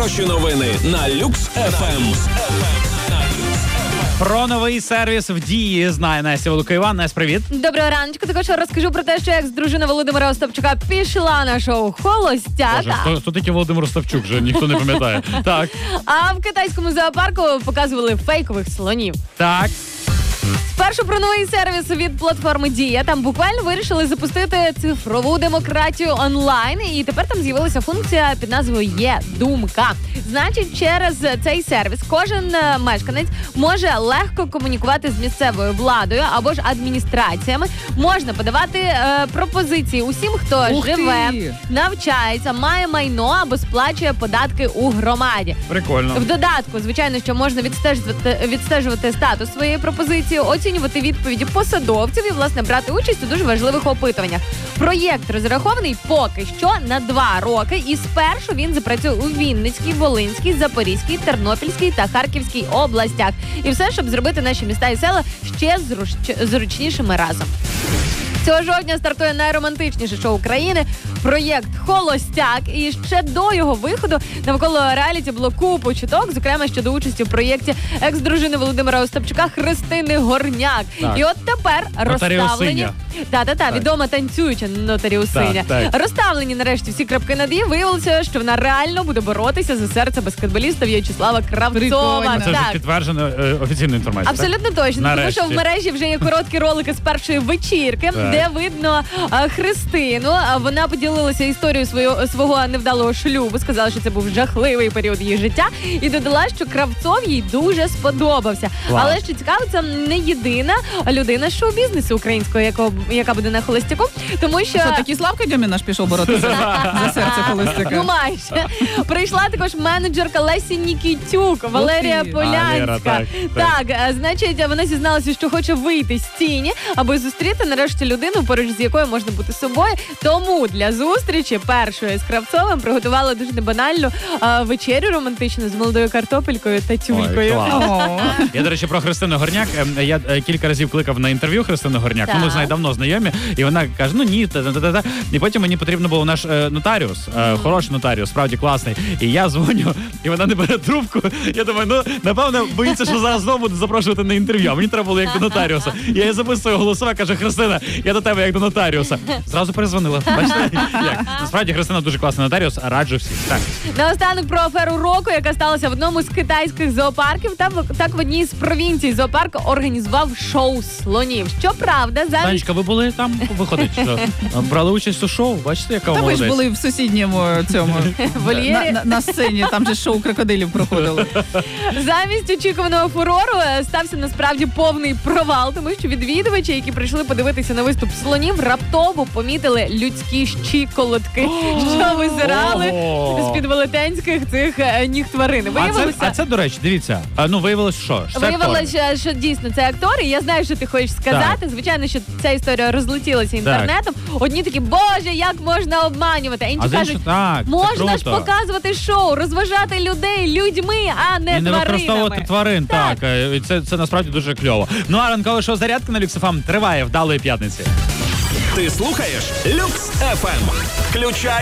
Хороші новини на Люкс ФМ. Про новий сервіс в дії знає Настя Волокоєва. Настя, привіт. Доброго раночку. Також розкажу про те, що екс-дружина Володимира Остапчука пішла на шоу «Холостяк». Боже, хто такий Володимир Остапчук? Вже ніхто не пам'ятає. Так. А в китайському зоопарку показували фейкових слонів. Так. Спершу про новий сервіс від платформи «Дія». Там буквально вирішили запустити цифрову демократію онлайн. І тепер там з'явилася функція під назвою «Є думка». Значить, через цей сервіс кожен мешканець може легко комунікувати з місцевою владою або ж адміністраціями. Можна подавати пропозиції усім, хто живе, навчається, має майно або сплачує податки у громаді. Прикольно. В додатку, звичайно, що можна відстежувати статус своєї пропозиції, оцінювати відповіді посадовців і, власне, брати участь у дуже важливих опитуваннях. Проєкт розрахований поки що на 2 роки, і спершу він запрацює у Вінницькій, Волинській, Запорізькій, Тернопільській та Харківській областях. І все, щоб зробити наші міста і села ще зручнішими разом. Цього жовтня стартує найромантичніше шоу країни – проєкт «Холостяк». І ще до його виходу навколо реаліті було купу чуток, зокрема щодо участі в проєкті екс-дружини Володимира Остапчука Христини Горняк. Так. І от тепер розставлені... відома танцююча нотаріусиня. Розставлені нарешті всі крапки над «і». Виявилося, що вона реально буде боротися за серце баскетболіста В'ячеслава Кравцова. Це вже підтверджено офіційна інформація. Абсолютно точно. Нарешті. Тому що в мережі вже є короткі ролики з першої вечірки, де видно Христину. Вона поділилася історією свого невдалого шлюбу, сказала, що це був жахливий період її життя, і додала, що Кравцов їй дуже сподобався. Wow. Але що цікаво, це не єдина людина з шоу-бізнесу українського, яка буде на «Холостяку», тому що... Що, такий Славка Дьомін наш пішов боротися за серце Холостяка? Ну, майже. Прийшла також менеджерка Лесі Нікітюк, Валерія Полянська. Так, значить, вона зізналася, що хоче вийти з тіні, аби зустріти нарешті людину, поруч з якою можна бути собою. Тому для зустрічі першої з Кравцовим приготувала дуже небанальну вечерю романтичну з молодою картопелькою та тюлькою. Я, до речі, про Христину Горняк. Я кілька разів кликав на інтерв'ю Христину Горняк. Ми з нею давно знайомі. І вона каже, ну ні, та. І потім мені потрібно було наш нотаріус. Хороший нотаріус, справді класний. І я дзвоню, і вона не бере трубку. Я думаю, ну, напевно, боїться, що зараз знову буде запрошувати на інтерв'ю. А мені треба було як до нотаріуса. Я їй записую голосове, каже, Христина, я до тебе як до нотаріуса. Зразу перезвонила. Бачите, як? Насправді, Христина дуже класний нотаріус, раджу всіх. Так. Наостанок про аферу року, яка сталася в одному з китайських зоопарків. Так в одній з провінцій зоопарк організував шоу слонів. Щоправда, Танечка, ви були там, виходить, що брали участь у шоу? Бачите, яка Та ви молодець? ж були в сусідньому цьому вольєрі. на сцені, там же шоу крокодилів проходило. Замість очікуваного фурору стався насправді повний провал, тому що відвідувачі, які прийшли подивитися на виступ слонів, раптово помітили людські щиколотки, що визирали з-під велетенських цих ніг тварини. А це, до речі, дивіться, виявилось, що? Виявилося, що дійсно це актори. Я знаю, що ти хочеш сказати. Звичайно, що ця історія розлетілася інтернетом. Одні такі, боже, як можна обманювати? А інші кажуть, можна ж показувати шоу, розважати людей людьми, а не тваринами. І не використовувати тварин, так. Це насправді дуже кльово. Ну, а ранкове шоу «Зарядка» на Люкс ФМ триває. Вдалої п'ятниці. Ти слухаєш Люкс ФМ. Включай